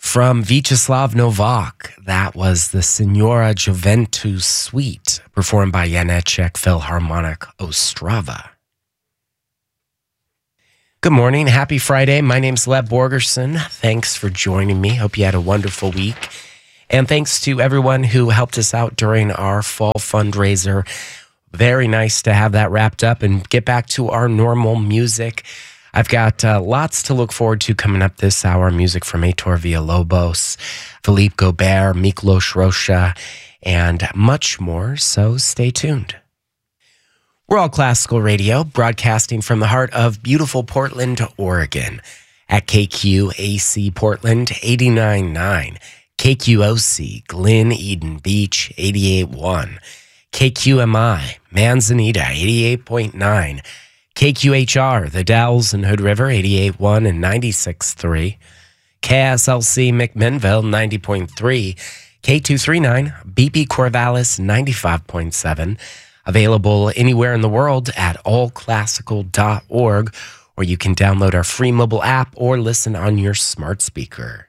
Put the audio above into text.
From Vyacheslav Novak, that was the Signora Juventus Suite, performed by Janecek Philharmonic Ostrava. Good morning. Happy Friday. My name's Leb Borgerson. Thanks for joining me. Hope you had a wonderful week. And thanks to everyone who helped us out during our fall fundraiser. Very nice to have that wrapped up and get back to our normal music. I've got lots to look forward to coming up this hour. Music from Heitor Villalobos, Philippe Gobert, Miklos Rocha, and much more, so stay tuned. We're All Classical Radio, broadcasting from the heart of beautiful Portland, Oregon, at KQAC Portland 89.9, KQOC Glen Eden Beach 88.1, KQMI Manzanita 88.9, KQHR The Dalles and Hood River 88.1 and 96.3, KSLC McMinnville 90.3, K239 BP Corvallis 95.7, available anywhere in the world at allclassical.org, or you can download our free mobile app or listen on your smart speaker.